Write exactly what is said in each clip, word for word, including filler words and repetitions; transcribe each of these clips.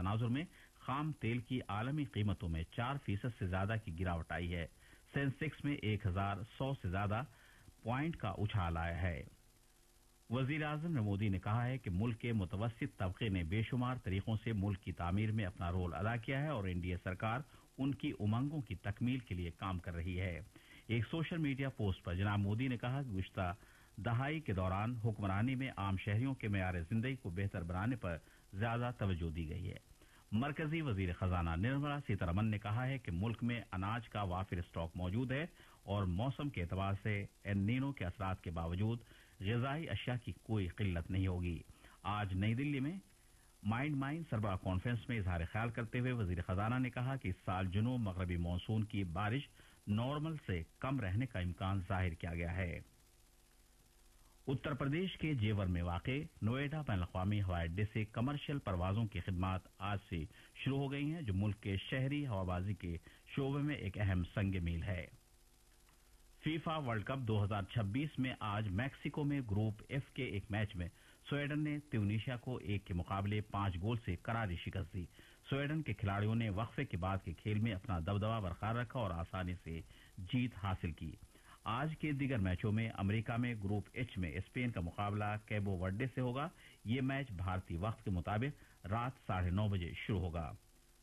तनाजुर में खाम तेल की आलमी कीमतों में चार फीसद से ज्यादा की गिरावट आई है। सेंसेक्स में एक हजार सौ से ज्यादा पॉइंट का उछाल आया है। वजीर आजम नरेंद्र मोदी ने कहा है कि मुल्क के मुतवस्सित तबके ने बेशुमार तरीकों से मुल्क की तामीर में अपना रोल अदा किया है और एनडीए सरकार उनकी उमंगों की तकमील के लिए काम कर रही है। एक सोशल मीडिया पोस्ट पर जनाब मोदी ने कहा कि गुज़िश्ता दहाई के दौरान हुक्मरानी में आम शहरियों के मेयार जिंदगी को बेहतर बनाने पर ज्यादा तवज्जो दी गई है। मरकजी वजीर खजाना निर्मला सीतारमन ने कहा है कि मुल्क में अनाज का वाफिर स्टॉक मौजूद है और मौसम के एतबार से एल नीनो के असरात के बावजूद ग़िज़ाई अशिया की कोई किल्लत नहीं होगी। आज नई दिल्ली में माइंड माइन सरबराह कॉन्फ्रेंस में इजहार ख्याल करते हुए वजीर खजाना ने कहा कि इस साल जुनूब मगरबी मानसून की बारिश नॉर्मल से कम रहने का इम्कान जाहिर किया गया है। उत्तर प्रदेश के जेवर में वाक़े नोएडा बैन अवी हवाई अड्डे से कमर्शियल परवाजों की खिदमात आज से शुरू हो गई हैं, जो मुल्क के शहरी हवाबाजी के शोबे में एक अहम संग मील है। फीफा वर्ल्ड कप दो हजार छब्बीस में आज मैक्सिको में ग्रुप एफ के एक मैच में स्वीडन ने ट्यूनीशिया को एक के मुकाबले पांच गोल से करारी शिकस्त दी। स्वीडन के खिलाड़ियों ने वक्फे के बाद के खेल में अपना दबदबा बरकरार रखा और आसानी से जीत हासिल की। आज के दीगर मैचों में अमेरिका में ग्रुप एच में स्पेन का मुकाबला कैबो वर्डे से होगा। ये मैच भारतीय वक्त के मुताबिक रात साढ़े नौ बजे शुरू होगा।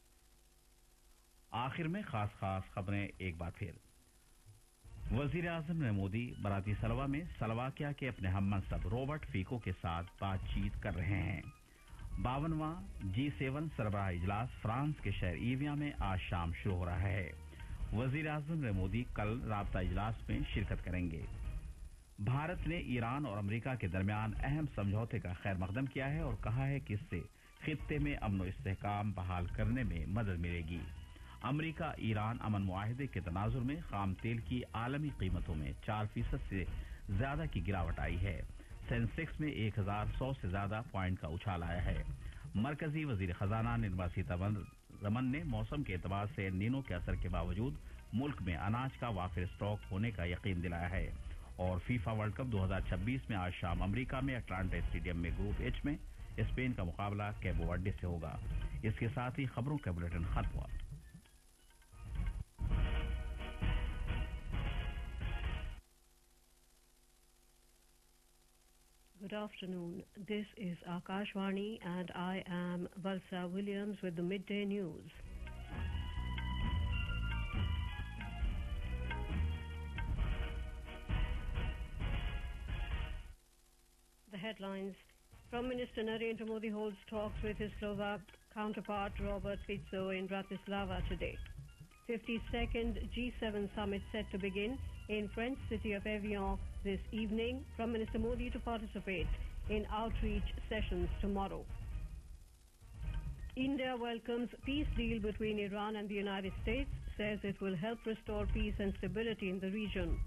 आखिर में खास खास खबरें एक बार फिर। वजीर आजम नरेंद्र मोदी ब्रातिस्लावा में स्लोवाकिया के अपने हम मनसब रॉबर्ट फीको के साथ बातचीत कर रहे हैं। बावनवां जी सेवन सरबराह इजलास फ्रांस के शहर ईविया में आज शाम शुरू हो रहा है। वजीर आजम नरेंद्र मोदी कल राबता इजलास में शिरकत करेंगे। भारत ने ईरान और अमेरिका के दरमियान अहम समझौते का खैर मकदम किया है और कहा है कि इससे खित्ते में अमन और इस्तेहकाम बहाल करने में मदद मिलेगी। अमेरिका ईरान अमन मुआहिदे के तनाजुर में खाम तेल की आलमी कीमतों में चार फीसद से ज्यादा की गिरावट आई है। सेंसेक्स में एक हजार सौ से ज्यादा पॉइंट का उछाल आया है। मरकजी वजीर खजाना निर्मला सीतारमन ने मौसम के एतबार से नीनो के असर के बावजूद मुल्क में अनाज का वाफिर स्टॉक होने का यकीन दिलाया है। और फीफा वर्ल्ड कप दो हजार छब्बीस में आज शाम अमेरिका में अटलांटा स्टेडियम में ग्रुप एच में स्पेन का मुकाबला कैबो वर्डे से होगा। इसके साथ ही खबरों का बुलेटिन खत्म हुआ। Good afternoon. This is Akashvani and I am Valsa Williams with the midday news. The headlines. Prime Minister Narendra Modi holds talks with his Slovak counterpart Robert Fico in Bratislava today. fifty-second G seven summit set to begin in French city of Evian this evening. Prime Minister Modi to participate in outreach sessions tomorrow. India welcomes peace deal between Iran and the United States, says it will help restore peace and stability in the region.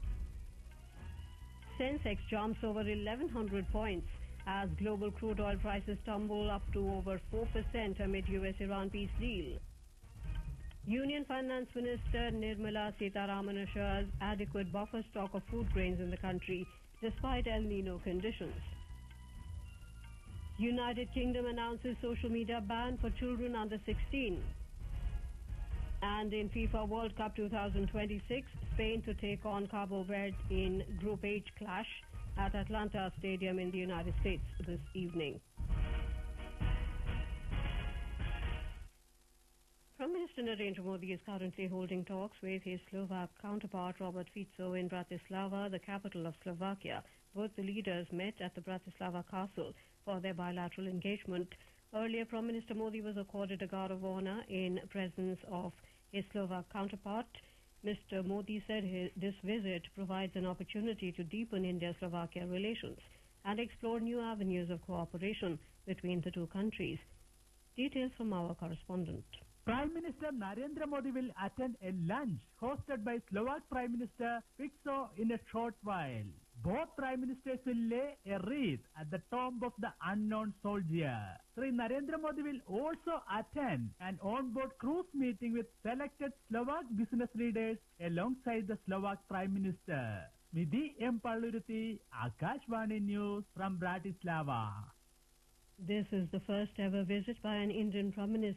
Sensex jumps over eleven hundred points as global crude oil prices tumble up to over four percent amid U S Iran peace deal. Union Finance Minister Nirmala Sitharaman assures adequate buffer stock of food grains in the country despite El Nino conditions. United Kingdom announces social media ban for children under sixteen. And in FIFA World Cup twenty twenty-six, Spain to take on Cabo Verde in Group H clash at Atlanta Stadium in the United States this evening. Prime Minister Narendra Modi is currently holding talks with his Slovak counterpart Robert Fico in Bratislava, the capital of Slovakia. Both the leaders met at the Bratislava Castle for their bilateral engagement. Earlier, Prime Minister Modi was accorded a guard of honor in presence of his Slovak counterpart. Mister Modi said his, this visit provides an opportunity to deepen India-Slovakia relations and explore new avenues of cooperation between the two countries. Details from our correspondent. Prime Minister Narendra Modi will attend a lunch hosted by Slovak Prime Minister Fico in a short while. Both Prime Ministers will lay a wreath at the tomb of the unknown soldier. Sri Narendra Modi will also attend an on-board cruise meeting with selected Slovak business leaders alongside the Slovak Prime Minister. Vidhi M. Palluruthi, Akashvani News from Bratislava. This is the first ever visit by an Indian Prime Minister